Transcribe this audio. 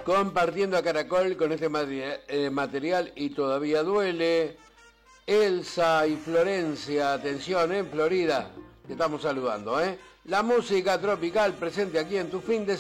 compartiendo a Caracol con este material y todavía duele. Elsa y Florencia, atención, en Florida, te estamos saludando, La música tropical presente aquí en tu fin de semana.